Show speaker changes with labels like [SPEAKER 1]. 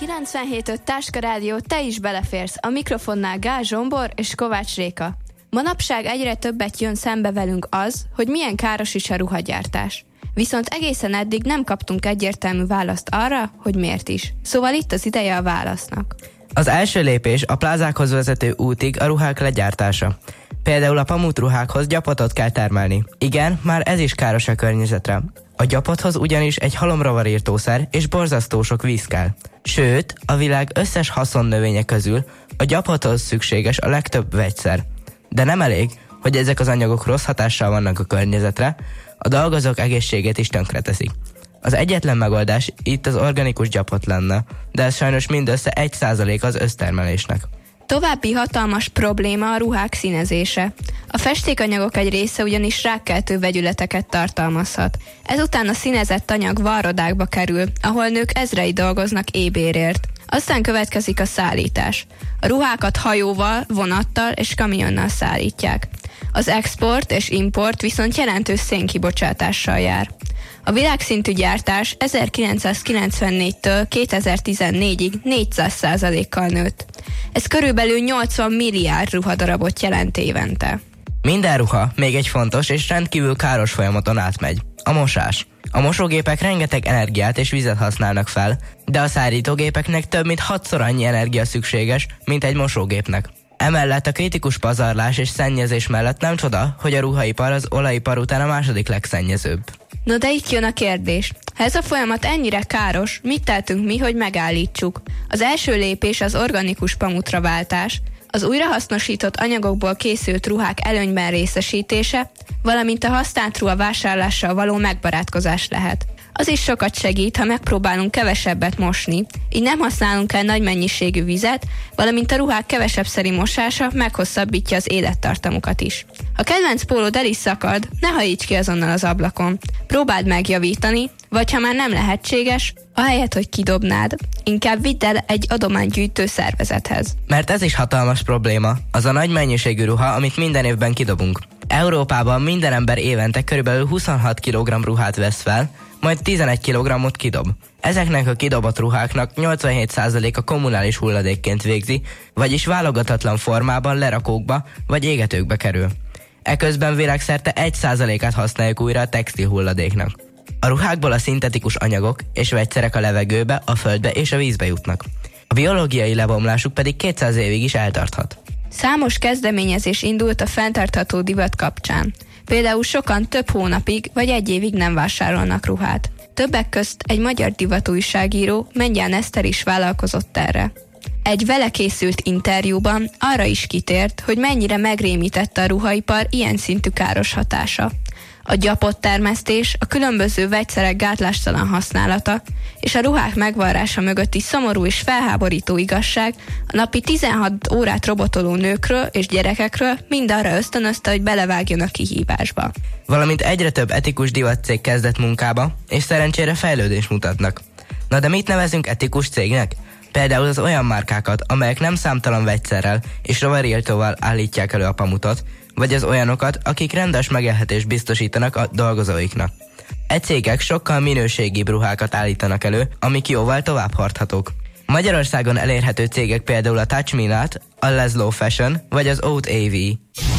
[SPEAKER 1] 97.5 Táska Rádió, te is beleférsz. A mikrofonnál Gál Zsombor és Kovács Réka. Manapság egyre többet jön szembe velünk az, hogy milyen káros is a ruhagyártás. Viszont egészen eddig nem kaptunk egyértelmű választ arra, hogy miért is. Szóval itt az ideje a válasznak.
[SPEAKER 2] Az első lépés a plázákhoz vezető útig a ruhák legyártása. Például a pamutruhákhoz gyapotot kell termelni. Igen, már ez is káros a környezetre. A gyapothoz ugyanis egy halomrovarírtószer és borzasztó sok víz kell. Sőt, a világ összes haszonnövénye közül a gyapothoz szükséges a legtöbb vegyszer. De nem elég, hogy ezek az anyagok rossz hatással vannak a környezetre, a dolgozók egészségét is tönkreteszik. Az egyetlen megoldás itt az organikus gyapot lenne, de ez sajnos mindössze 1% az össztermelésnek.
[SPEAKER 1] További hatalmas probléma a ruhák színezése. A festékanyagok egy része ugyanis rákkeltő vegyületeket tartalmazhat. Ezután a színezett anyag varrodákba kerül, ahol nők ezrei dolgoznak ébérért. Aztán következik a szállítás. A ruhákat hajóval, vonattal és kamionnal szállítják. Az export és import viszont jelentős szénkibocsátással jár. A világszintű gyártás 1994-től 2014-ig 400%-kal nőtt. Ez körülbelül 80 milliárd ruhadarabot jelent évente.
[SPEAKER 2] Minden ruha még egy fontos és rendkívül káros folyamaton átmegy. A mosás. A mosógépek rengeteg energiát és vizet használnak fel, de a szárítógépeknek több mint 6-szor annyi energia szükséges, mint egy mosógépnek. Emellett a kritikus pazarlás és szennyezés mellett nem csoda, hogy a ruhaipar az olajipar után a második legszennyezőbb.
[SPEAKER 1] No de itt jön a kérdés. Ha ez a folyamat ennyire káros, mit tehetünk mi, hogy megállítsuk? Az első lépés az organikus pamutra váltás, az újrahasznosított anyagokból készült ruhák előnyben részesítése, valamint a használt ruha vásárlással való megbarátkozás lehet. Az is sokat segít, ha megpróbálunk kevesebbet mosni, így nem használunk el nagy mennyiségű vizet, valamint a ruhák kevesebbszeri mosása meghosszabbítja az élettartamukat is. Ha kedvenc pólód el is szakad, ne hajíts ki azonnal az ablakon. Próbáld megjavítani, vagy ha már nem lehetséges, ahelyett, hogy kidobnád, inkább vidd el egy adománygyűjtő szervezethez.
[SPEAKER 2] Mert ez is hatalmas probléma, az a nagy mennyiségű ruha, amit minden évben kidobunk. Európában minden ember évente körülbelül 26 kg ruhát vesz fel, majd 11 kg-ot kidob. Ezeknek a kidobott ruháknak 87%-a kommunális hulladékként végzi, vagyis válogatatlan formában lerakókba vagy égetőkbe kerül. Eközben világszerte 1%-át használjuk újra a textil hulladéknak. A ruhákból a szintetikus anyagok és vegyszerek a levegőbe, a földbe és a vízbe jutnak. A biológiai lebomlásuk pedig 200 évig is eltarthat.
[SPEAKER 1] Számos kezdeményezés indult a fenntartható divat kapcsán. Például sokan több hónapig vagy egy évig nem vásárolnak ruhát. Többek közt egy magyar divatújságíró, Mengyán Eszter is vállalkozott erre. Egy vele készült interjúban arra is kitért, hogy mennyire megrémítette a ruhaipar ilyen szintű káros hatása. A gyapott termesztés, a különböző vegyszerek gátlástalan használata és a ruhák megvarrása mögötti szomorú és felháborító igazság a napi 16 órát robotoló nőkről és gyerekekről mind arra ösztönözte, hogy belevágjon a kihívásba.
[SPEAKER 2] Valamint egyre több etikus divatcég kezdett munkába, és szerencsére fejlődést mutatnak. Na de mit nevezünk etikus cégnek? Például az olyan márkákat, amelyek nem számtalan vegyszerrel és rovarirtóval állítják elő a pamutot, vagy az olyanokat, akik rendes megélhetést biztosítanak a dolgozóiknak. E cégek sokkal minőségibb ruhákat állítanak elő, amik jóval tovább hordhatók. Magyarországon elérhető cégek például a Touch Me Not, a Laszlo Fashion vagy az Oat AV.